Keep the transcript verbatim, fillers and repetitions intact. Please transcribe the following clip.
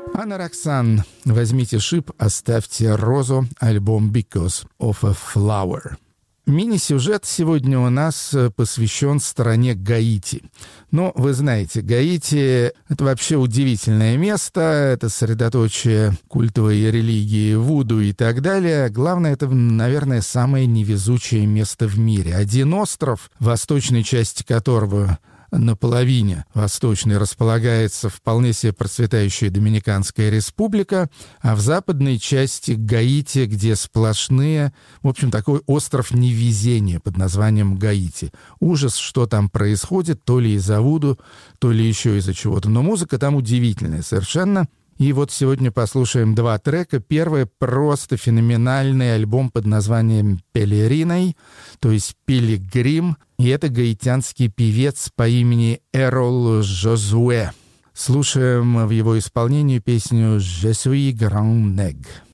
Анна Роксан, возьмите шип, оставьте розу, альбом «Because of a Flower». Мини-сюжет сегодня у нас посвящен стране Гаити. Но вы знаете, Гаити — это вообще удивительное место, это средоточие культовой религии вуду и так далее. Главное, это, наверное, самое невезучее место в мире. Один остров, в восточной части которого на половине восточной располагается вполне себе процветающая Доминиканская республика, а в западной части Гаити, где сплошные, в общем, такой остров невезения под названием Гаити. Ужас, что там происходит, то ли из-за вуду, то ли еще из-за чего-то. Но музыка там удивительная совершенно. И вот сегодня послушаем два трека. Первый — просто феноменальный альбом под названием «Пелериной», то есть «Пилигрим». И это гаитянский певец по имени Эрол Жозуэ. Слушаем в его исполнении песню «Je suis grand nègre».